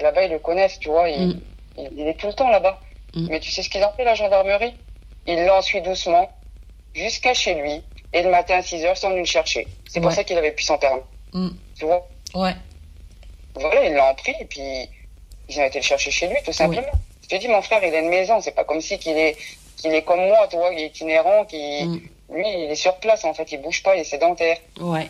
là-bas, ils le connaissent, tu vois. Il est tout le temps là-bas. Mais tu sais ce qu'ils ont fait, la gendarmerie? Ils l'ont suivi doucement jusqu'à chez lui. Et le matin à 6 heures, ils sont venus le chercher. C'est pour ça qu'il avait pu s'en permettre. Tu vois? Ouais. Voilà, ils l'ont pris et puis ils ont été le chercher chez lui, tout simplement. Oui. Je te dis, mon frère, il a une maison. C'est pas comme si qu'il est comme moi, tu vois, il est itinérant, lui, il est sur place, en fait. Il bouge pas, il est sédentaire. Ouais.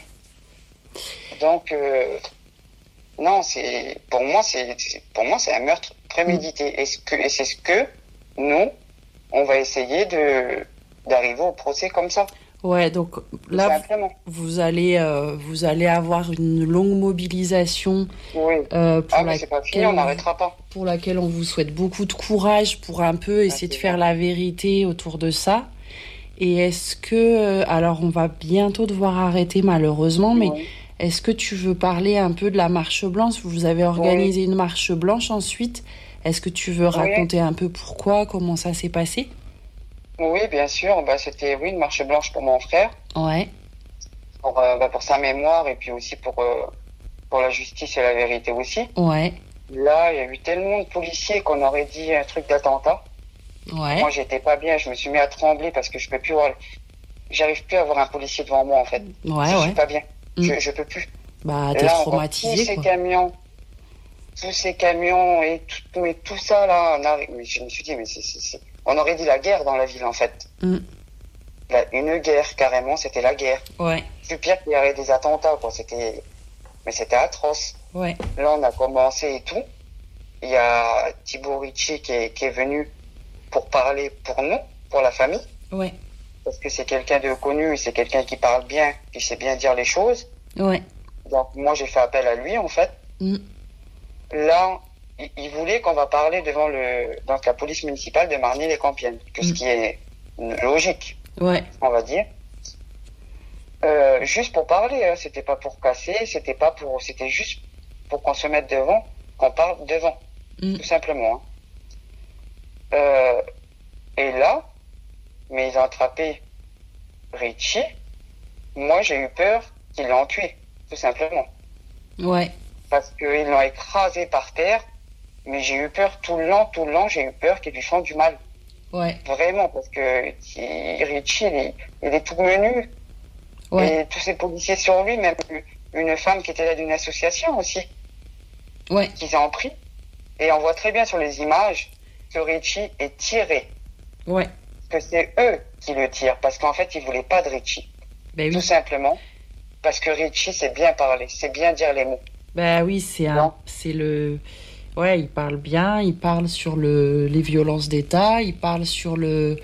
Donc, non, pour moi, c'est un meurtre prémédité. Et c'est ce que nous, on va essayer d'arriver au procès comme ça. Ouais, donc là, vous allez avoir une longue mobilisation. Oui. Mais c'est pas fini, on n'arrêtera pas. Pour laquelle on vous souhaite beaucoup de courage pour un peu essayer de faire la vérité autour de ça. Et est-ce que, alors on va bientôt devoir arrêter malheureusement, mais est-ce que tu veux parler un peu de la marche blanche? Vous avez organisé une marche blanche ensuite. Est-ce que tu veux raconter un peu pourquoi, comment ça s'est passé? Oui, bien sûr. C'était une marche blanche pour mon frère. Ouais. Pour sa mémoire et puis aussi pour la justice et la vérité aussi. Ouais. Là, il y a eu tellement de policiers qu'on aurait dit un truc d'attentat. Ouais. Moi, j'étais pas bien. Je me suis mis à trembler parce que j'arrive plus à voir un policier devant moi, en fait. Je suis pas bien. Je peux plus. T'es traumatisé, Tous ces camions et tout ça, là, mais je me suis dit, mais on aurait dit la guerre dans la ville, en fait. Une guerre, carrément, c'était la guerre. Ouais. C'est pire qu'il y avait des attentats, quoi. Mais c'était atroce. Ouais. Là, on a commencé et tout. Il y a Thibaut Ricci qui est venu pour parler pour nous, pour la famille. Ouais. Parce que c'est quelqu'un de connu, c'est quelqu'un qui parle bien, qui sait bien dire les choses. Ouais. Donc, moi, j'ai fait appel à lui, en fait. Là, il voulait qu'on va parler devant la police municipale de Marny-les-Compiègnes, ce qui est logique, on va dire. Juste pour parler, hein, c'était pas pour casser, c'était juste pour qu'on se mette devant, qu'on parle devant, tout simplement. Hein. Et là, mais ils ont attrapé Ricci. Moi, j'ai eu peur qu'ils l'ont tué, tout simplement. Ouais. Parce qu'ils l'ont écrasé par terre, mais j'ai eu peur tout le long, j'ai eu peur qu'ils lui font du mal. Ouais. Vraiment, parce que Ricci, il est tout menu. Ouais. Et tous ces policiers sur lui, même une femme qui était là d'une association aussi. Ouais. Qu'ils ont pris. Et on voit très bien sur les images que Ricci est tiré. Ouais. Que c'est eux qui le tirent, parce qu'en fait, ils voulaient pas de Ricci. Ben oui. Tout simplement. Parce que Ricci, c'est bien parler, c'est bien dire les mots. Ben oui, ouais, il parle bien, il parle sur les violences d'État, il parle sur le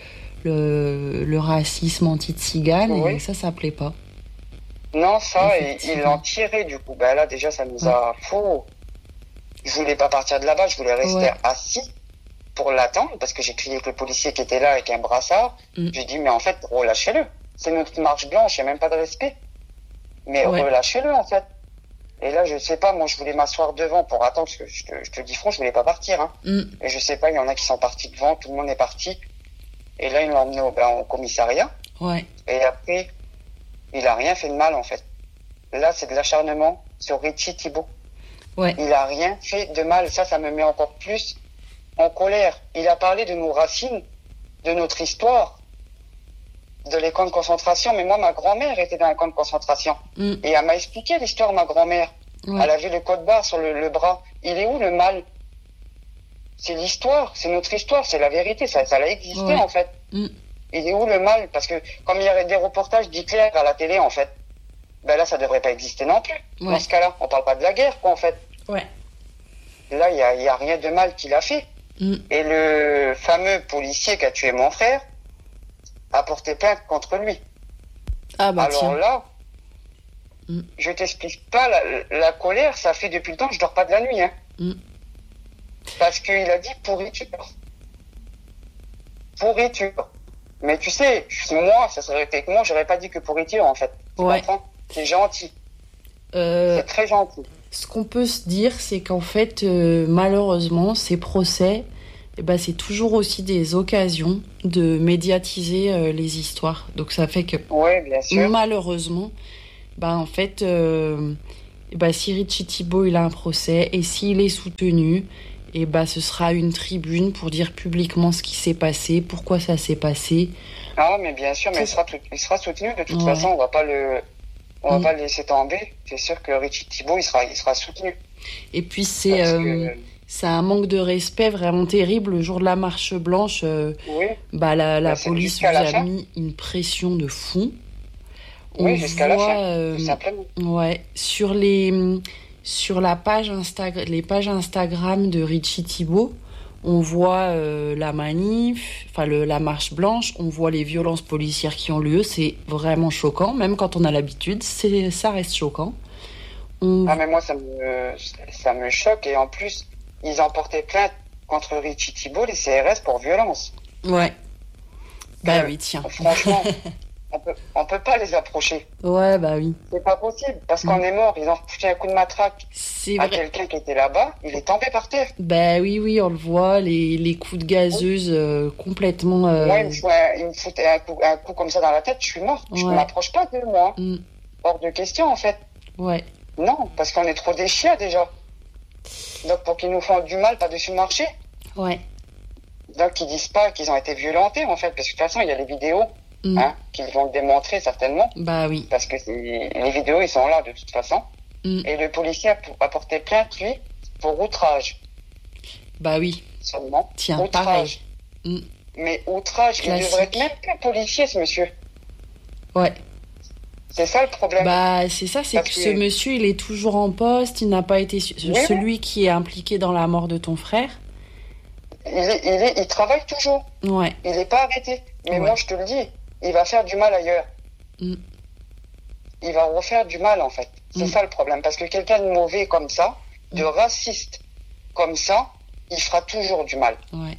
racisme anti-tzigane, et ça plaît pas. Non, ça, ils l'ont tiré du coup. Là, déjà, ça nous a fou. Je voulais pas partir de là-bas, je voulais rester assis pour l'attendre, parce que j'ai crié avec le policier qui était là avec un brassard. J'ai dit, mais en fait, relâchez-le. C'est notre marche blanche, il n'y a même pas de respect. Mais relâchez-le, en fait. Et là, je sais pas, moi, je voulais m'asseoir devant pour attendre, parce que je te dis franc, je voulais pas partir, hein. Et je sais pas, il y en a qui sont partis devant, tout le monde est parti. Et là, ils l'ont emmené au commissariat. Ouais. Et après, il a rien fait de mal, en fait. Là, c'est de l'acharnement sur Ricci Thibaut. Ouais. Il a rien fait de mal. Ça me met encore plus en colère. Il a parlé de nos racines, de notre histoire, de les camps de concentration. Mais moi, ma grand-mère était dans un camp de concentration. Et elle m'a expliqué l'histoire de ma grand-mère. Ouais. Elle avait le code barre sur le bras. Il est où le mal? C'est l'histoire, c'est notre histoire, c'est la vérité. Ça a existé, en fait. Il est où le mal? Parce que comme il y avait des reportages d'Hitler à la télé, en fait, là, ça devrait pas exister non plus. Ouais. Dans ce cas-là, on parle pas de la guerre, quoi, en fait. Ouais. Là, il y a rien de mal qu'il a fait. Et le fameux policier qui a tué mon frère a porté plainte contre lui. Alors tiens. Là, je t'explique pas, la colère, ça fait depuis le temps que je dors pas de la nuit, hein. Parce qu'il a dit pourriture. Pourriture. Mais tu sais, moi, ça serait avec moi, j'aurais pas dit que pourriture, en fait. Tu comprends? C'est gentil. C'est très gentil. Ce qu'on peut se dire, c'est qu'en fait, malheureusement, ces procès, c'est toujours aussi des occasions de médiatiser les histoires. Donc ça fait que, bien sûr. malheureusement, en fait, Et bah, si Richie Thibault il a un procès et s'il est soutenu, et bah, ce sera une tribune pour dire publiquement ce qui s'est passé, pourquoi ça s'est passé. Ah, mais bien sûr, mais il sera soutenu de toute façon. On va pas le laisser tomber. C'est sûr que Richie Thibault, il sera soutenu. Et puis c'est un manque de respect vraiment terrible. Le jour de la marche blanche, bah, la police vous a mis une pression de fou. Oui, jusqu'à la fin, tout simplement. Ouais, sur les pages Instagram de Richie Thibault, on voit la manif, la marche blanche, on voit les violences policières qui ont lieu. C'est vraiment choquant, même quand on a l'habitude, ça reste choquant. Mais moi, ça me choque. Et en plus, ils ont porté plainte contre Richie Thibault, les CRS, pour violence. Ouais. Bah oui, tiens. Franchement, on peut pas les approcher. Ouais, bah oui. C'est pas possible, parce qu'on est mort. Ils ont foutu un coup de matraque à quelqu'un qui était là-bas. Il est tombé par terre. Bah oui, on le voit, les coups de gazeuse complètement... Moi, il me foutait un coup comme ça dans la tête, je suis mort. Je ne m'approche pas de moi. Hors de question, en fait. Ouais. Non, parce qu'on est trop des chiens, déjà. Donc, pour qu'ils nous font du mal par-dessus le marché. Ouais. Donc, ils disent pas qu'ils ont été violentés, en fait. Parce que de toute façon, il y a les vidéos qui vont le démontrer, certainement. Bah oui. Parce que les vidéos, ils sont là, de toute façon. Et le policier a porté plainte, lui, pour outrage. Bah oui. Seulement. Tiens, outrage. Pareil. Mais outrage, il devrait être même plus policier, ce monsieur. Ouais. C'est ça le problème. Bah, c'est ça, c'est que ce monsieur, il est toujours en poste, il n'a pas été celui qui est impliqué dans la mort de ton frère. Il travaille toujours. Ouais. Il n'est pas arrêté. Mais moi, je te le dis, il va faire du mal ailleurs. Il va refaire du mal, en fait. C'est ça le problème. Parce que quelqu'un de mauvais comme ça, de raciste comme ça, il fera toujours du mal. Ouais.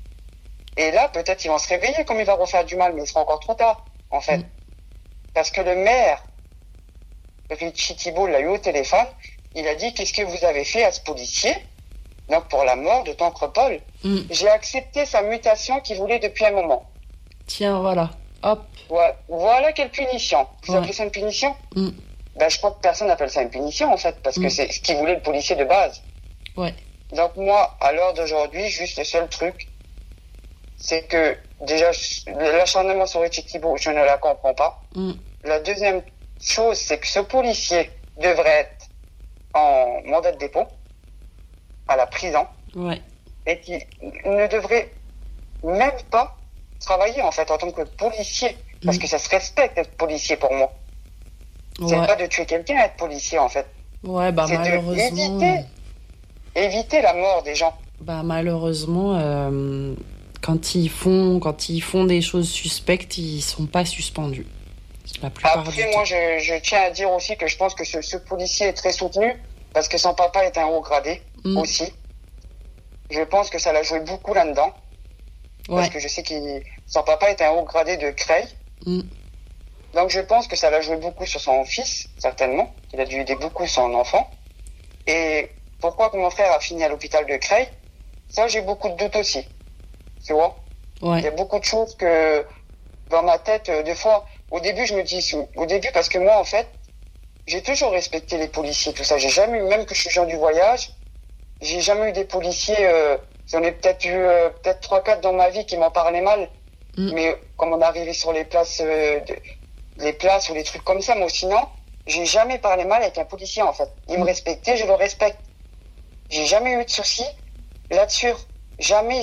Et là, peut-être ils vont se réveiller comme il va refaire du mal, mais il sera encore trop tard, en fait. Parce que le maire, Richie Thibault, l'a eu au téléphone, il a dit « Qu'est-ce que vous avez fait à ce policier ?» Donc, pour la mort de Tancre Paul. J'ai accepté sa mutation qu'il voulait depuis un moment. Tiens, voilà. Hop. Voilà quelle punition. Vous appelez ça une punition Ben, je crois que personne n'appelle ça une punition, en fait, parce que c'est ce qu'il voulait le policier de base. Ouais. Donc, moi, à l'heure d'aujourd'hui, juste le seul truc, c'est que, déjà, l'acharnement sur Richie Thibault, je ne la comprends pas. La deuxième chose, c'est que ce policier devrait être en mandat de dépôt, à la prison, et qu'il ne devrait même pas travailler, en fait, en tant que policier, parce que ça se respecte d'être policier pour moi. C'est pas de tuer quelqu'un, être policier, en fait. Ouais, bah, c'est malheureusement... éviter la mort des gens. Bah, malheureusement, quand ils font des choses suspectes, ils sont pas suspendus. La plupart du Après, moi, je tiens à dire aussi que je pense que ce policier est très soutenu, parce que son papa est un haut gradé, aussi. Je pense que ça l'a joué beaucoup là-dedans. Parce que je sais que son papa est un haut gradé de Creil. Donc, je pense que ça l'a joué beaucoup sur son fils, certainement. Il a dû aider beaucoup son enfant. Et pourquoi mon frère a fini à l'hôpital de Creil, ça, j'ai beaucoup de doutes aussi. Tu vois? Il y a beaucoup de choses que, dans ma tête, des fois, au début, parce que moi, en fait, j'ai toujours respecté les policiers, tout ça. J'ai jamais eu, même que je suis gens du voyage, j'ai jamais eu des policiers, j'en ai peut-être eu, 3-4 dans ma vie qui m'en parlaient mal. Mais comme on est arrivé sur les places, les places ou les trucs comme ça, moi, sinon, j'ai jamais parlé mal avec un policier, en fait. Il me respectait, je le respecte. J'ai jamais eu de soucis là-dessus. Jamais.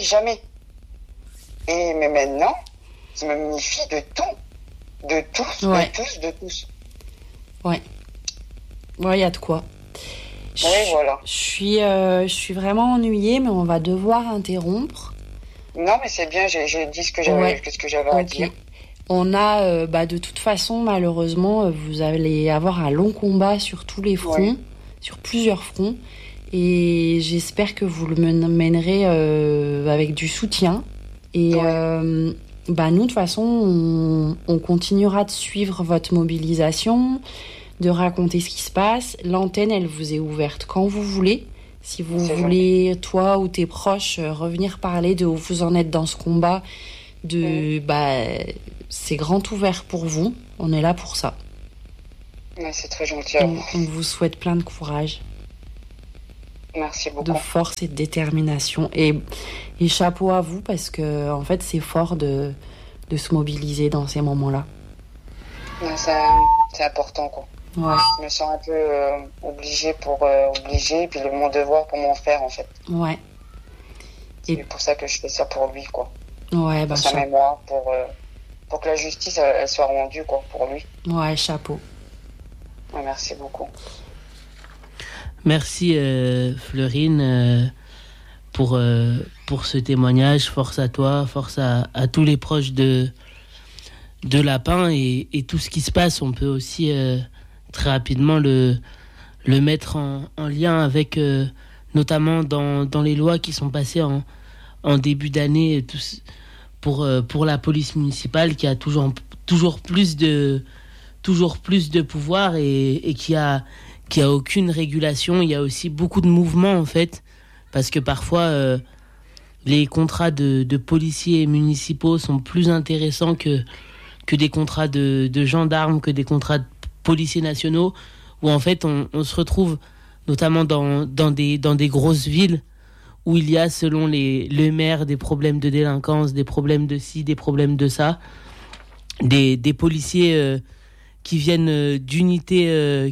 Mais maintenant, je me méfie de tout. De tous. Ouais. Ouais, il y a de quoi. Voilà. Je suis vraiment ennuyée, mais on va devoir interrompre. Non, mais c'est bien, j'ai dit ce que j'avais à dire. On a, de toute façon, malheureusement, vous allez avoir un long combat sur tous les fronts, sur plusieurs fronts. Et j'espère que vous le mènerez avec du soutien. Et nous, de toute façon, on continuera de suivre votre mobilisation, de raconter ce qui se passe. L'antenne, elle vous est ouverte quand vous voulez. Si vous voulez, toi ou tes proches, revenir parler de où vous en êtes dans ce combat, c'est grand ouvert pour vous. On est là pour ça. Mais c'est très gentil à vous. On vous souhaite plein de courage. Merci beaucoup. De force et de détermination. Et chapeau à vous, parce que en fait, c'est fort de se mobiliser dans ces moments-là. Ouais, c'est important, quoi. Ouais. Je me sens un peu obligée, puis mon devoir pour mon frère, en fait. Ouais. C'est pour ça que je fais ça pour lui, quoi. Ouais, pour sa mémoire, pour que la justice, elle soit rendue, quoi, pour lui. Ouais, chapeau. Ouais, merci beaucoup. Merci Fleurine pour ce témoignage. Force à toi, force à tous les proches de Lapin et tout ce qui se passe. On peut aussi très rapidement le mettre en lien avec notamment dans les lois qui sont passées en début d'année pour la police municipale qui a toujours plus de pouvoir et qui a aucune régulation. Il y a aussi beaucoup de mouvements en fait, parce que parfois les contrats de policiers municipaux sont plus intéressants que des contrats de gendarmes, que des contrats de policiers nationaux, où en fait on se retrouve notamment dans des grosses villes où il y a, selon le maire, des problèmes de délinquance, des problèmes de ci, des problèmes de ça, des policiers qui viennent d'unités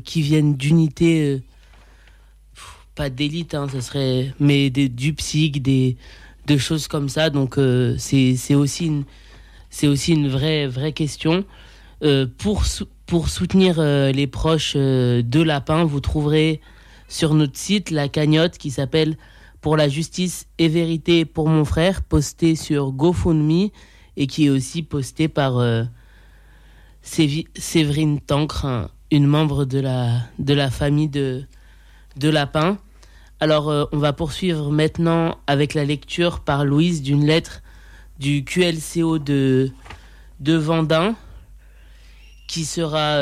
pas d'élite, ça serait, mais du PSIC, de choses comme ça. Donc c'est aussi une vraie question. Pour soutenir les proches de Lapin, vous trouverez sur notre site la cagnotte qui s'appelle Pour la justice et vérité pour mon frère, postée sur GoFundMe et qui est aussi postée par Séverine Tancre, une membre de la famille de Lapin. Alors on va poursuivre maintenant avec la lecture par Louise d'une lettre du QLCO de Vendin qui sera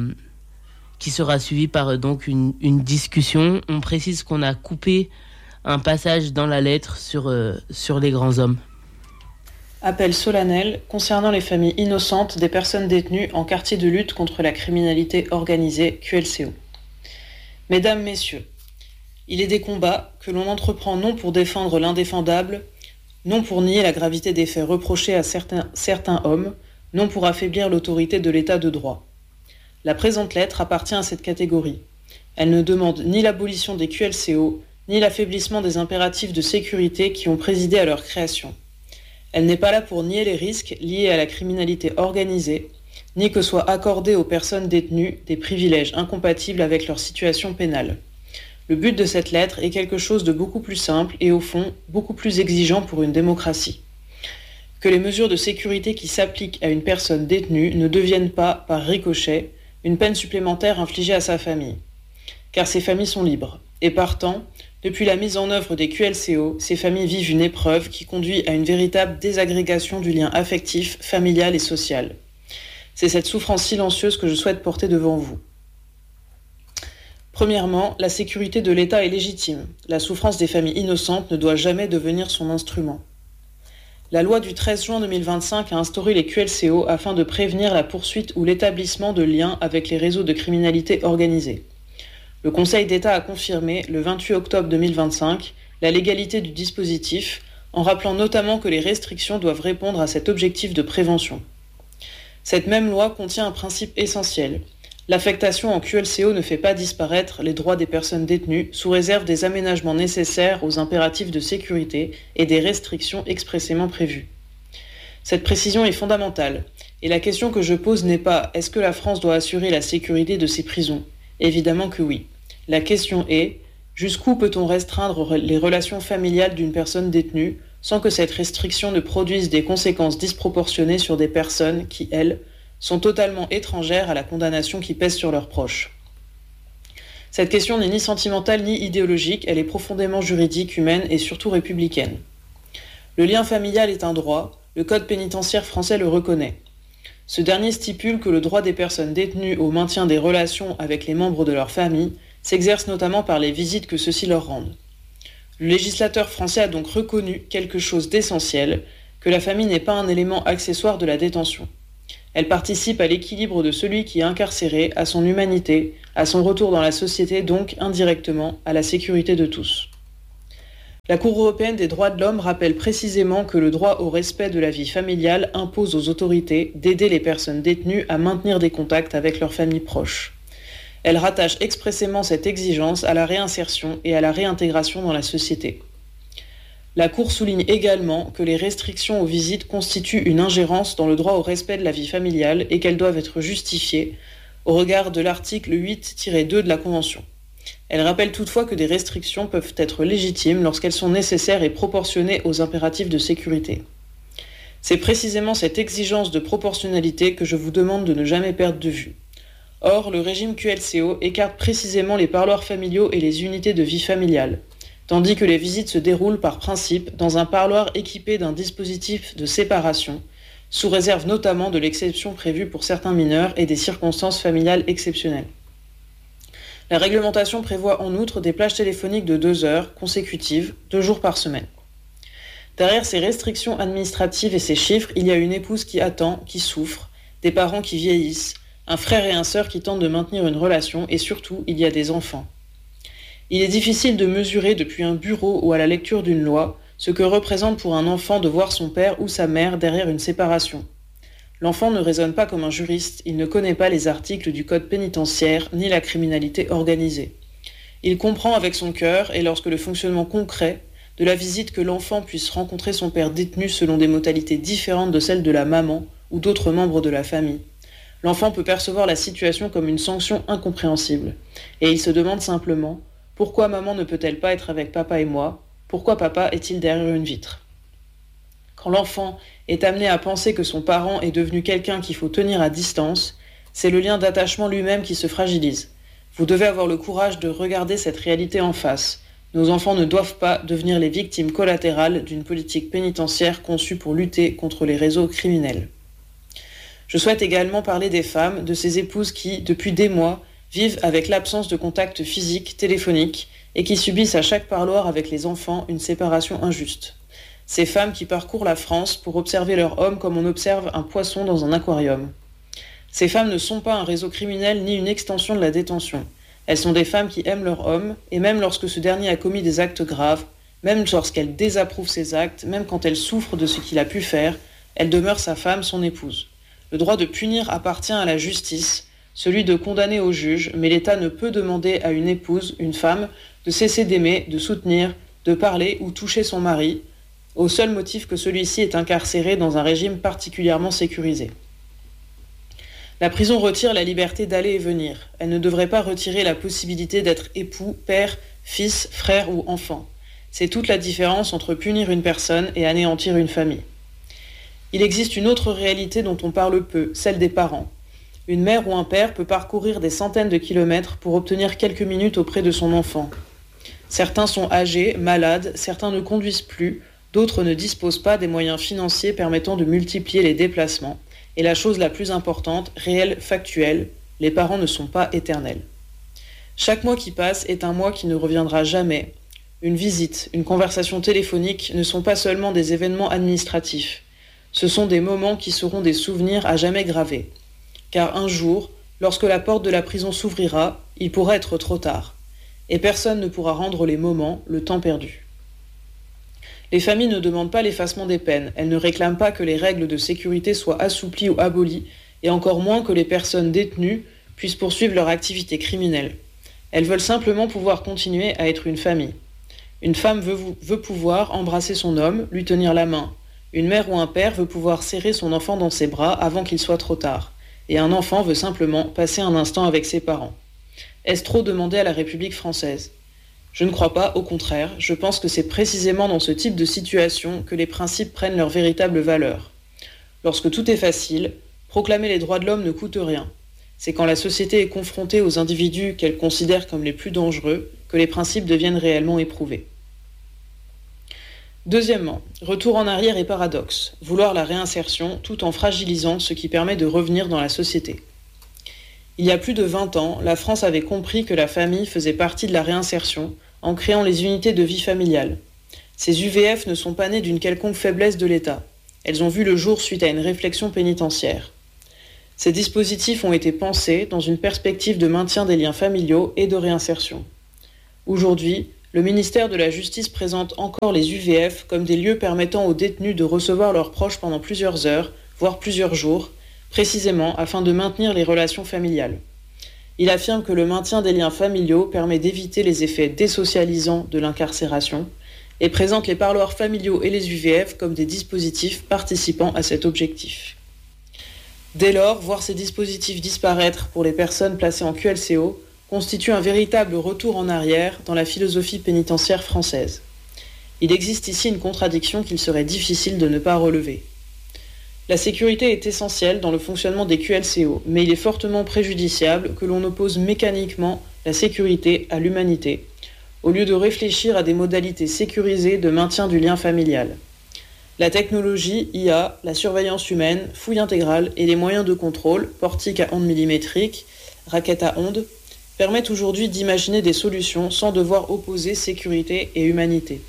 suivie par donc une discussion. On précise qu'on a coupé un passage dans la lettre sur les grands hommes. Appel solennel concernant les familles innocentes des personnes détenues en quartier de lutte contre la criminalité organisée QLCO. Mesdames, Messieurs, il est des combats que l'on entreprend non pour défendre l'indéfendable, non pour nier la gravité des faits reprochés à certains hommes, non pour affaiblir l'autorité de l'état de droit. La présente lettre appartient à cette catégorie. Elle ne demande ni l'abolition des QLCO, ni l'affaiblissement des impératifs de sécurité qui ont présidé à leur création. Elle n'est pas là pour nier les risques liés à la criminalité organisée, ni que soient accordés aux personnes détenues des privilèges incompatibles avec leur situation pénale. Le but de cette lettre est quelque chose de beaucoup plus simple et au fond beaucoup plus exigeant pour une démocratie. Que les mesures de sécurité qui s'appliquent à une personne détenue ne deviennent pas, par ricochet, une peine supplémentaire infligée à sa famille. Car ces familles sont libres. Et partant, depuis la mise en œuvre des QLCO, ces familles vivent une épreuve qui conduit à une véritable désagrégation du lien affectif, familial et social. C'est cette souffrance silencieuse que je souhaite porter devant vous. Premièrement, la sécurité de l'État est légitime. La souffrance des familles innocentes ne doit jamais devenir son instrument. La loi du 13 juin 2025 a instauré les QLCO afin de prévenir la poursuite ou l'établissement de liens avec les réseaux de criminalité organisée. Le Conseil d'État a confirmé, le 28 octobre 2025, la légalité du dispositif, en rappelant notamment que les restrictions doivent répondre à cet objectif de prévention. Cette même loi contient un principe essentiel. L'affectation en QLCO ne fait pas disparaître les droits des personnes détenues sous réserve des aménagements nécessaires aux impératifs de sécurité et des restrictions expressément prévues. Cette précision est fondamentale, et la question que je pose n'est pas « est-ce que la France doit assurer la sécurité de ses prisons ?» Évidemment que oui. La question est « jusqu'où peut-on restreindre les relations familiales d'une personne détenue sans que cette restriction ne produise des conséquences disproportionnées sur des personnes qui, elles, sont totalement étrangères à la condamnation qui pèse sur leurs proches. » Cette question n'est ni sentimentale ni idéologique, elle est profondément juridique, humaine et surtout républicaine. Le lien familial est un droit, le code pénitentiaire français le reconnaît. Ce dernier stipule que le droit des personnes détenues au maintien des relations avec les membres de leur famille s'exerce notamment par les visites que ceux-ci leur rendent. Le législateur français a donc reconnu quelque chose d'essentiel, que la famille n'est pas un élément accessoire de la détention. Elle participe à l'équilibre de celui qui est incarcéré, à son humanité, à son retour dans la société, donc indirectement à la sécurité de tous. La Cour européenne des droits de l'homme rappelle précisément que le droit au respect de la vie familiale impose aux autorités d'aider les personnes détenues à maintenir des contacts avec leurs familles proches. Elle rattache expressément cette exigence à la réinsertion et à la réintégration dans la société. La Cour souligne également que les restrictions aux visites constituent une ingérence dans le droit au respect de la vie familiale et qu'elles doivent être justifiées au regard de l'article 8-2 de la Convention. Elle rappelle toutefois que des restrictions peuvent être légitimes lorsqu'elles sont nécessaires et proportionnées aux impératifs de sécurité. C'est précisément cette exigence de proportionnalité que je vous demande de ne jamais perdre de vue. Or, le régime QLCO écarte précisément les parloirs familiaux et les unités de vie familiale, tandis que les visites se déroulent par principe dans un parloir équipé d'un dispositif de séparation, sous réserve notamment de l'exception prévue pour certains mineurs et des circonstances familiales exceptionnelles. La réglementation prévoit en outre des plages téléphoniques de 2 heures consécutives, 2 jours par semaine. Derrière ces restrictions administratives et ces chiffres, il y a une épouse qui attend, qui souffre, des parents qui vieillissent, un frère et une sœur qui tentent de maintenir une relation et surtout, il y a des enfants. Il est difficile de mesurer depuis un bureau ou à la lecture d'une loi ce que représente pour un enfant de voir son père ou sa mère derrière une séparation. L'enfant ne raisonne pas comme un juriste, il ne connaît pas les articles du code pénitentiaire ni la criminalité organisée. Il comprend avec son cœur et lorsque le fonctionnement concret de la visite que l'enfant puisse rencontrer son père détenu selon des modalités différentes de celles de la maman ou d'autres membres de la famille. L'enfant peut percevoir la situation comme une sanction incompréhensible et il se demande simplement « Pourquoi maman ne peut-elle pas être avec papa et moi ? Pourquoi papa est-il derrière une vitre ?» Quand l'enfant est amené à penser que son parent est devenu quelqu'un qu'il faut tenir à distance, c'est le lien d'attachement lui-même qui se fragilise. Vous devez avoir le courage de regarder cette réalité en face. Nos enfants ne doivent pas devenir les victimes collatérales d'une politique pénitentiaire conçue pour lutter contre les réseaux criminels. Je souhaite également parler des femmes, de ces épouses qui, depuis des mois, vivent avec l'absence de contact physique, téléphonique, et qui subissent à chaque parloir avec les enfants une séparation injuste. Ces femmes qui parcourent la France pour observer leur homme comme on observe un poisson dans un aquarium. Ces femmes ne sont pas un réseau criminel ni une extension de la détention. Elles sont des femmes qui aiment leur homme, et même lorsque ce dernier a commis des actes graves, même lorsqu'elles désapprouvent ses actes, même quand elles souffrent de ce qu'il a pu faire, elle demeure sa femme, son épouse. Le droit de punir appartient à la justice, celui de condamner au juge, mais l'État ne peut demander à une épouse, une femme, de cesser d'aimer, de soutenir, de parler ou toucher son mari, au seul motif que celui-ci est incarcéré dans un régime particulièrement sécurisé. La prison retire la liberté d'aller et venir. Elle ne devrait pas retirer la possibilité d'être époux, père, fils, frère ou enfant. C'est toute la différence entre punir une personne et anéantir une famille. Il existe une autre réalité dont on parle peu, celle des parents. Une mère ou un père peut parcourir des centaines de kilomètres pour obtenir quelques minutes auprès de son enfant. Certains sont âgés, malades, certains ne conduisent plus, d'autres ne disposent pas des moyens financiers permettant de multiplier les déplacements. Et la chose la plus importante, réelle, factuelle, les parents ne sont pas éternels. Chaque mois qui passe est un mois qui ne reviendra jamais. Une visite, une conversation téléphonique ne sont pas seulement des événements administratifs. Ce sont des moments qui seront des souvenirs à jamais gravés. Car un jour, lorsque la porte de la prison s'ouvrira, il pourra être trop tard. Et personne ne pourra rendre les moments, le temps perdu. Les familles ne demandent pas l'effacement des peines, elles ne réclament pas que les règles de sécurité soient assouplies ou abolies, et encore moins que les personnes détenues puissent poursuivre leur activité criminelle. Elles veulent simplement pouvoir continuer à être une famille. Une femme veut pouvoir embrasser son homme, lui tenir la main. Une mère ou un père veut pouvoir serrer son enfant dans ses bras avant qu'il soit trop tard. Et un enfant veut simplement passer un instant avec ses parents. Est-ce trop demandé à la République française ? Je ne crois pas, au contraire, je pense que c'est précisément dans ce type de situation que les principes prennent leur véritable valeur. Lorsque tout est facile, proclamer les droits de l'homme ne coûte rien. C'est quand la société est confrontée aux individus qu'elle considère comme les plus dangereux que les principes deviennent réellement éprouvés. Deuxièmement, retour en arrière et paradoxe, vouloir la réinsertion tout en fragilisant ce qui permet de revenir dans la société. Il y a plus de 20 ans, la France avait compris que la famille faisait partie de la réinsertion en créant les unités de vie familiale. Ces UVF ne sont pas nées d'une quelconque faiblesse de l'État. Elles ont vu le jour suite à une réflexion pénitentiaire. Ces dispositifs ont été pensés dans une perspective de maintien des liens familiaux et de réinsertion. Aujourd'hui, le ministère de la Justice présente encore les UVF comme des lieux permettant aux détenus de recevoir leurs proches pendant plusieurs heures, voire plusieurs jours, précisément afin de maintenir les relations familiales. Il affirme que le maintien des liens familiaux permet d'éviter les effets désocialisants de l'incarcération et présente les parloirs familiaux et les UVF comme des dispositifs participant à cet objectif. Dès lors, voir ces dispositifs disparaître pour les personnes placées en QLCO constitue un véritable retour en arrière dans la philosophie pénitentiaire française. Il existe ici une contradiction qu'il serait difficile de ne pas relever. La sécurité est essentielle dans le fonctionnement des QLCO, mais il est fortement préjudiciable que l'on oppose mécaniquement la sécurité à l'humanité, au lieu de réfléchir à des modalités sécurisées de maintien du lien familial. La technologie, IA, la surveillance humaine, fouille intégrale et les moyens de contrôle, portiques à ondes millimétriques, raquettes à ondes, permettent aujourd'hui d'imaginer des solutions sans devoir opposer sécurité et humanité.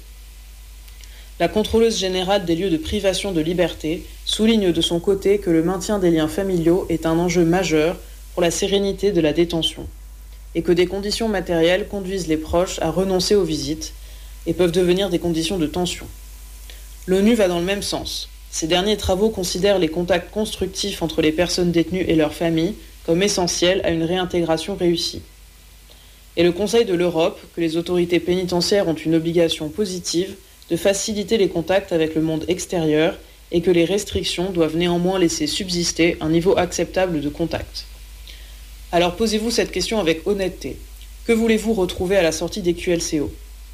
La contrôleuse générale des lieux de privation de liberté souligne de son côté que le maintien des liens familiaux est un enjeu majeur pour la sérénité de la détention et que des conditions matérielles conduisent les proches à renoncer aux visites et peuvent devenir des conditions de tension. L'ONU va dans le même sens. Ces derniers travaux considèrent les contacts constructifs entre les personnes détenues et leurs familles comme essentiels à une réintégration réussie. Et le Conseil de l'Europe, que les autorités pénitentiaires ont une obligation positive de faciliter les contacts avec le monde extérieur et que les restrictions doivent néanmoins laisser subsister un niveau acceptable de contact. Alors posez-vous cette question avec honnêteté. Que voulez-vous retrouver à la sortie des QLCO ?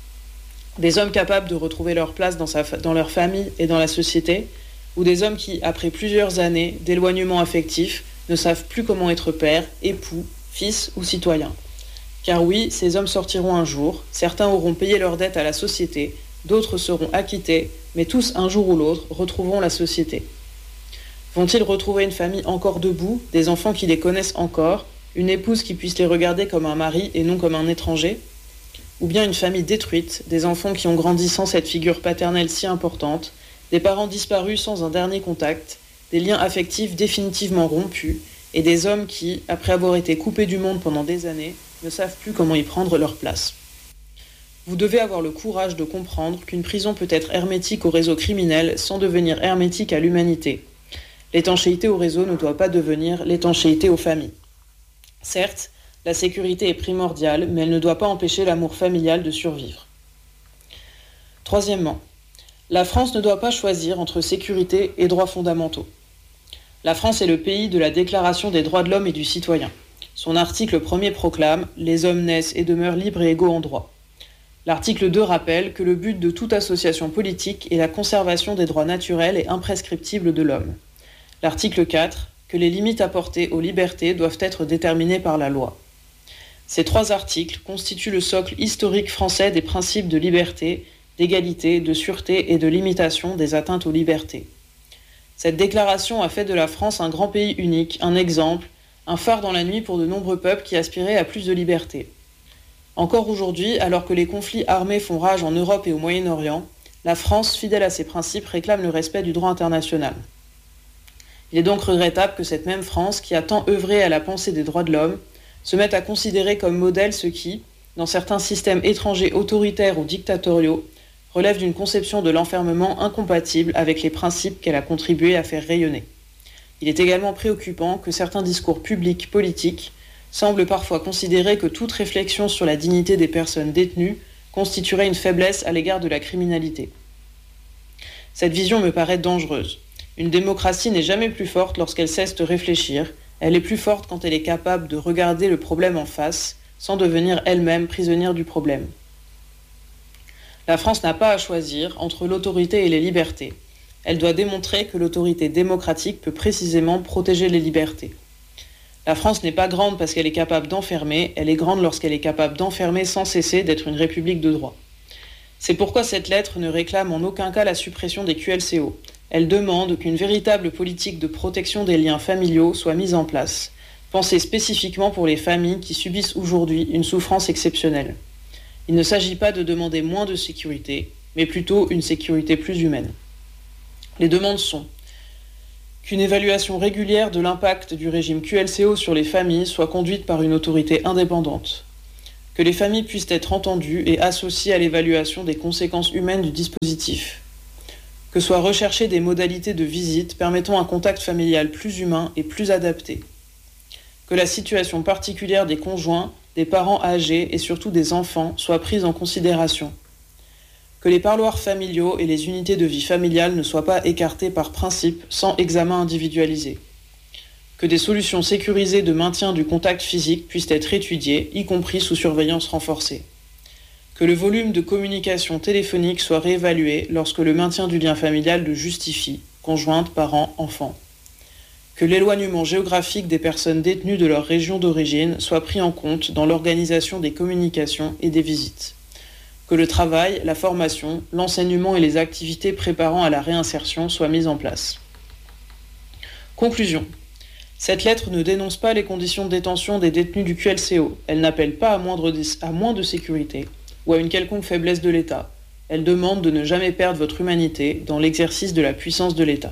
Des hommes capables de retrouver leur place dans leur famille et dans la société, ou des hommes qui, après plusieurs années d'éloignement affectif, ne savent plus comment être père, époux, fils ou citoyen ? Car oui, ces hommes sortiront un jour, certains auront payé leur dette à la société, d'autres seront acquittés, mais tous, un jour ou l'autre, retrouveront la société. Vont-ils retrouver une famille encore debout, des enfants qui les connaissent encore, une épouse qui puisse les regarder comme un mari et non comme un étranger ? Ou bien une famille détruite, des enfants qui ont grandi sans cette figure paternelle si importante, des parents disparus sans un dernier contact, des liens affectifs définitivement rompus, et des hommes qui, après avoir été coupés du monde pendant des années, ne savent plus comment y prendre leur place. Vous devez avoir le courage de comprendre qu'une prison peut être hermétique au réseau criminel sans devenir hermétique à l'humanité. L'étanchéité au réseau ne doit pas devenir l'étanchéité aux familles. Certes, la sécurité est primordiale, mais elle ne doit pas empêcher l'amour familial de survivre. Troisièmement, la France ne doit pas choisir entre sécurité et droits fondamentaux. La France est le pays de la Déclaration des droits de l'homme et du citoyen. Son article 1er proclame « Les hommes naissent et demeurent libres et égaux en droit ». L'article 2 rappelle que le but de toute association politique est la conservation des droits naturels et imprescriptibles de l'homme. L'article 4, que les limites apportées aux libertés doivent être déterminées par la loi. Ces trois articles constituent le socle historique français des principes de liberté, d'égalité, de sûreté et de limitation des atteintes aux libertés. Cette déclaration a fait de la France un grand pays unique, un exemple, un phare dans la nuit pour de nombreux peuples qui aspiraient à plus de liberté. Encore aujourd'hui, alors que les conflits armés font rage en Europe et au Moyen-Orient, la France, fidèle à ses principes, réclame le respect du droit international. Il est donc regrettable que cette même France, qui a tant œuvré à la pensée des droits de l'homme, se mette à considérer comme modèle ce qui, dans certains systèmes étrangers autoritaires ou dictatoriaux, relève d'une conception de l'enfermement incompatible avec les principes qu'elle a contribué à faire rayonner. Il est également préoccupant que certains discours publics politiques semblent parfois considérer que toute réflexion sur la dignité des personnes détenues constituerait une faiblesse à l'égard de la criminalité. Cette vision me paraît dangereuse. Une démocratie n'est jamais plus forte lorsqu'elle cesse de réfléchir, elle est plus forte quand elle est capable de regarder le problème en face, sans devenir elle-même prisonnière du problème. La France n'a pas à choisir entre l'autorité et les libertés. Elle doit démontrer que l'autorité démocratique peut précisément protéger les libertés. La France n'est pas grande parce qu'elle est capable d'enfermer, elle est grande lorsqu'elle est capable d'enfermer sans cesser d'être une république de droit. C'est pourquoi cette lettre ne réclame en aucun cas la suppression des QLCO. Elle demande qu'une véritable politique de protection des liens familiaux soit mise en place, pensée spécifiquement pour les familles qui subissent aujourd'hui une souffrance exceptionnelle. Il ne s'agit pas de demander moins de sécurité, mais plutôt une sécurité plus humaine. Les demandes sont Qu'une évaluation régulière de l'impact du régime QLCO sur les familles soit conduite par une autorité indépendante. Que les familles puissent être entendues et associées à l'évaluation des conséquences humaines du dispositif. Que soient recherchées des modalités de visite permettant un contact familial plus humain et plus adapté. Que la situation particulière des conjoints, des parents âgés et surtout des enfants soit prise en considération. Que les parloirs familiaux et les unités de vie familiale ne soient pas écartés par principe sans examen individualisé. Que des solutions sécurisées de maintien du contact physique puissent être étudiées, y compris sous surveillance renforcée. Que le volume de communication téléphonique soit réévalué lorsque le maintien du lien familial le justifie, conjointe, parents, enfants. Que l'éloignement géographique des personnes détenues de leur région d'origine soit pris en compte dans l'organisation des communications et des visites. Que le travail, la formation, l'enseignement et les activités préparant à la réinsertion soient mises en place. Conclusion. Cette lettre ne dénonce pas les conditions de détention des détenus du QLCO. Elle n'appelle pas à moins de sécurité ou à une quelconque faiblesse de l'État. Elle demande de ne jamais perdre votre humanité dans l'exercice de la puissance de l'État.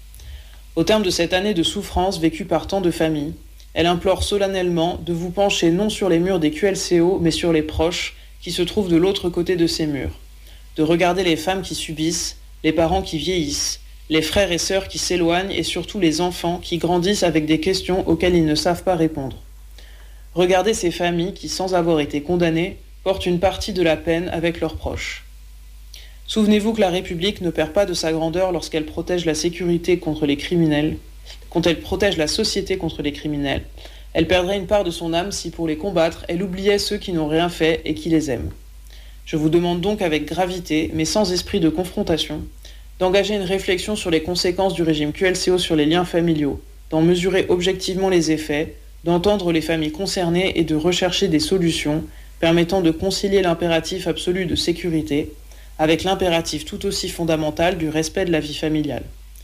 Au terme de cette année de souffrance vécue par tant de familles, elle implore solennellement de vous pencher non sur les murs des QLCO, mais sur les proches qui se trouvent de l'autre côté de ces murs. De regarder les femmes qui subissent, les parents qui vieillissent, les frères et sœurs qui s'éloignent et surtout les enfants qui grandissent avec des questions auxquelles ils ne savent pas répondre. Regardez ces familles qui, sans avoir été condamnées, portent une partie de la peine avec leurs proches. Souvenez-vous que la République ne perd pas de sa grandeur lorsqu'elle protège la sécurité contre les criminels, quand elle protège la société contre les criminels. Elle perdrait une part de son âme si, pour les combattre, elle oubliait ceux qui n'ont rien fait et qui les aiment. Je vous demande donc avec gravité, mais sans esprit de confrontation, d'engager une réflexion sur les conséquences du régime QLCO sur les liens familiaux, d'en mesurer objectivement les effets, d'entendre les familles concernées et de rechercher des solutions permettant de concilier l'impératif absolu de sécurité avec l'impératif tout aussi fondamental du respect de la vie familiale.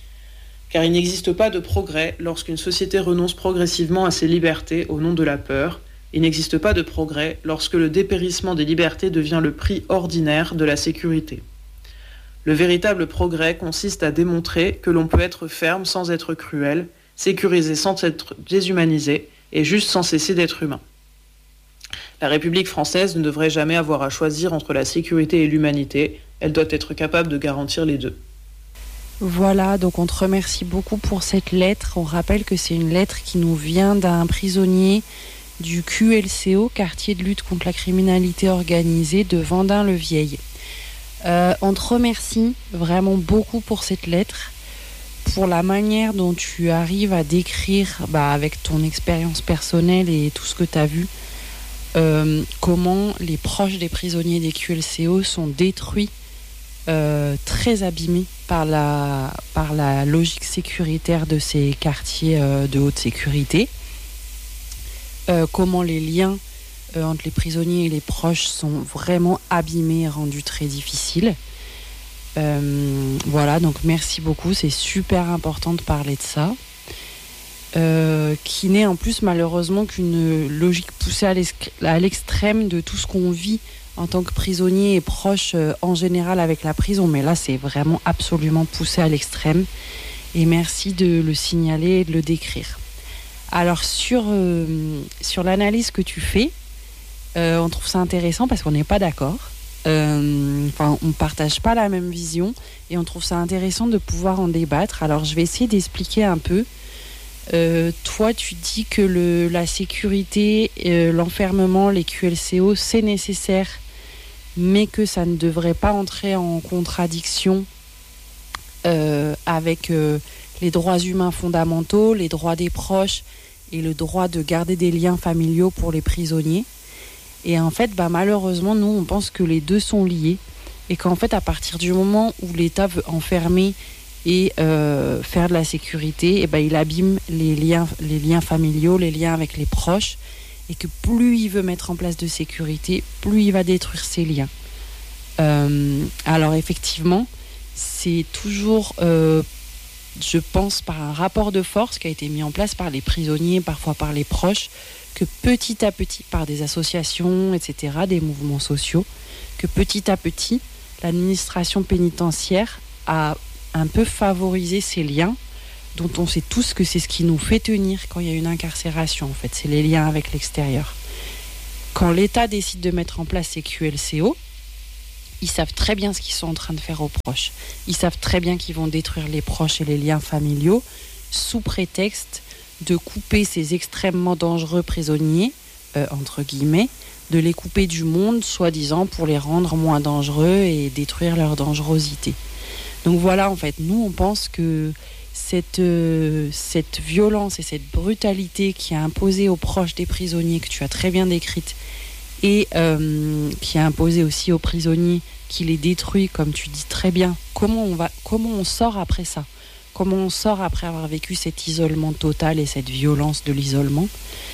Car il n'existe pas de progrès lorsqu'une société renonce progressivement à ses libertés au nom de la peur. Il n'existe pas de progrès lorsque le dépérissement des libertés devient le prix ordinaire de la sécurité. Le véritable progrès consiste à démontrer que l'on peut être ferme sans être cruel, sécurisé sans être déshumanisé et juste sans cesser d'être humain. La République française ne devrait jamais avoir à choisir entre la sécurité et l'humanité. Elle doit être capable de garantir les deux. Voilà, donc on te remercie beaucoup pour cette lettre. On rappelle que c'est une lettre qui nous vient d'un prisonnier du QLCO, quartier de lutte contre la criminalité organisée de Vendin-le-Vieil. On te remercie vraiment beaucoup pour cette lettre, pour la manière dont tu arrives à décrire, avec ton expérience personnelle et tout ce que tu as vu, comment les proches des prisonniers des QLCO sont détruits, très abîmés par la logique sécuritaire de ces quartiers de haute sécurité, comment les liens entre les prisonniers et les proches sont vraiment abîmés et rendus très difficiles. Voilà, donc merci beaucoup, c'est super important de parler de ça. Qui n'est en plus malheureusement qu'une logique poussée à l'extrême de tout ce qu'on vit en tant que prisonnier et proche en général avec la prison. Mais là, c'est vraiment absolument poussé à l'extrême. Et merci de le signaler et de le décrire. Alors, sur l'analyse que tu fais, on trouve ça intéressant parce qu'on n'est pas d'accord. On ne partage pas la même vision et on trouve ça intéressant de pouvoir en débattre. Alors, je vais essayer d'expliquer un peu. Toi, tu dis que la sécurité, l'enfermement, les QLCO, c'est nécessaire, mais que ça ne devrait pas entrer en contradiction avec les droits humains fondamentaux, les droits des proches et le droit de garder des liens familiaux pour les prisonniers. Et en fait, malheureusement, nous, on pense que les deux sont liés et qu'en fait, à partir du moment où l'État veut enfermer et faire de la sécurité, il abîme les liens familiaux, les liens avec les proches, et que plus il veut mettre en place de sécurité, plus il va détruire ces liens. Alors effectivement, c'est toujours, je pense, par un rapport de force qui a été mis en place par les prisonniers, parfois par les proches, que petit à petit, par des associations, etc., des mouvements sociaux, que petit à petit, l'administration pénitentiaire a un peu favoriser ces liens dont on sait tous que c'est ce qui nous fait tenir quand il y a une incarcération, en fait. C'est les liens avec l'extérieur. Quand l'État décide de mettre en place ces QLCO, ils savent très bien ce qu'ils sont en train de faire aux proches. Ils savent très bien qu'ils vont détruire les proches et les liens familiaux sous prétexte de couper ces extrêmement dangereux prisonniers, entre guillemets, de les couper du monde, soi-disant pour les rendre moins dangereux et détruire leur dangerosité. Donc voilà, en fait, nous, on pense que cette violence et cette brutalité qui est imposée aux proches des prisonniers, que tu as très bien décrite, et qui est imposée aussi aux prisonniers, qui les détruit, comme tu dis très bien, comment on sort après ça ? Comment on sort après avoir vécu cet isolement total et cette violence de l'isolement ?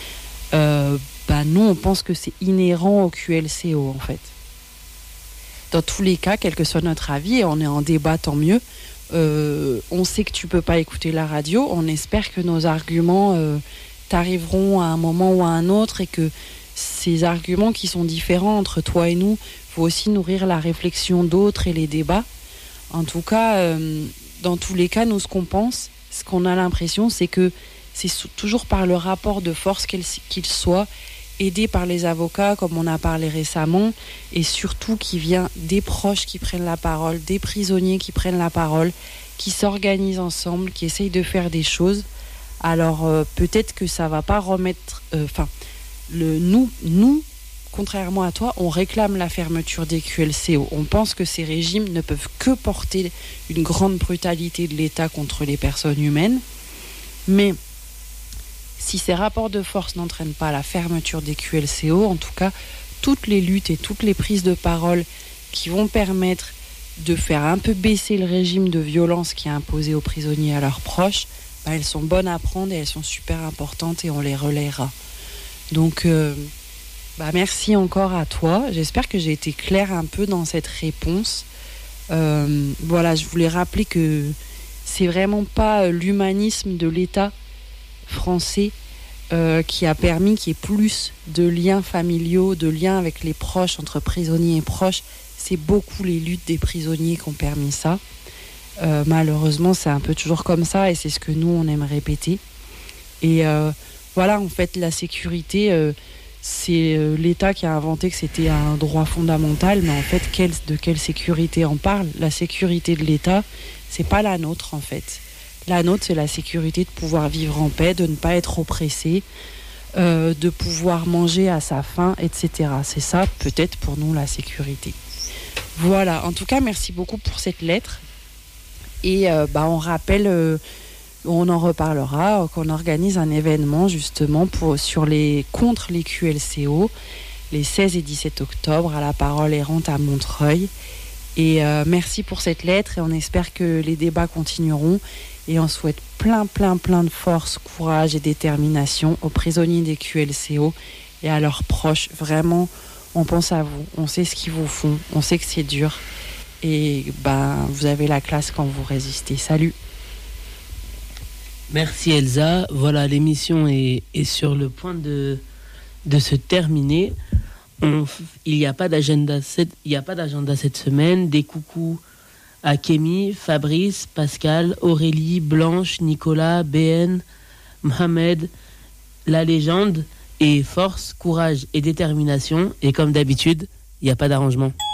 Nous, on pense que c'est inhérent au QLCO, en fait. Dans tous les cas, quel que soit notre avis, et on est en débat, tant mieux, on sait que tu peux pas écouter la radio, on espère que nos arguments t'arriveront à un moment ou à un autre, et que ces arguments qui sont différents entre toi et nous vont aussi nourrir la réflexion d'autres et les débats. En tout cas, dans tous les cas, nous, ce qu'on pense, ce qu'on a l'impression, c'est que c'est toujours par le rapport de force qu'il soit, aidé par les avocats, comme on a parlé récemment, et surtout qui vient des proches qui prennent la parole, des prisonniers qui prennent la parole, qui s'organisent ensemble, qui essayent de faire des choses. Alors peut-être que ça va pas remettre... Nous, contrairement à toi, on réclame la fermeture des QLCO. On pense que ces régimes ne peuvent que porter une grande brutalité de l'État contre les personnes humaines. Mais si ces rapports de force n'entraînent pas la fermeture des QLCO, en tout cas, toutes les luttes et toutes les prises de parole qui vont permettre de faire un peu baisser le régime de violence qui est imposé aux prisonniers et à leurs proches, elles sont bonnes à prendre et elles sont super importantes et on les relayera. Donc, merci encore à toi. J'espère que j'ai été claire un peu dans cette réponse. Je voulais rappeler que c'est vraiment pas l'humanisme de l'État français qui a permis qu'il y ait plus de liens familiaux, de liens avec les proches, entre prisonniers et proches. C'est beaucoup les luttes des prisonniers qui ont permis ça. Malheureusement, c'est un peu toujours comme ça et c'est ce que nous, on aime répéter. Et en fait, la sécurité, c'est l'État qui a inventé que c'était un droit fondamental, mais en fait, de quelle sécurité on parle ? La sécurité de l'État, c'est pas la nôtre, en fait. La nôtre, c'est la sécurité de pouvoir vivre en paix, de ne pas être oppressé, de pouvoir manger à sa faim, etc. C'est ça, peut-être, pour nous, la sécurité. Voilà, en tout cas, merci beaucoup pour cette lettre. Et on rappelle, on en reparlera, qu'on organise un événement, justement, contre les QLCO, les 16 et 17 octobre, à la Parole Errante à Montreuil. Et merci pour cette lettre, et on espère que les débats continueront. Et on souhaite plein de force, courage et détermination aux prisonniers des QLCO et à leurs proches. Vraiment, on pense à vous. On sait ce qu'ils vous font. On sait que c'est dur. Et vous avez la classe quand vous résistez. Salut. Merci Elsa. Voilà, l'émission est sur le point de se terminer. Il n'y a pas d'agenda cette semaine. Des coucous à Kémy, Fabrice, Pascal, Aurélie, Blanche, Nicolas, BN, Mohamed, la légende, et force, courage et détermination. Et comme d'habitude, il n'y a pas d'arrangement.